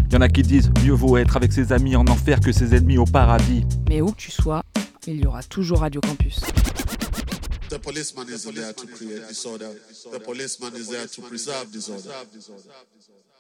Y'en a qui disent mieux vaut être avec ses amis en enfer que ses ennemis au paradis. Mais où que tu sois, il y aura toujours Radio Campus. The policeman isn't there to create disorder. The policeman is there to preserve disorder.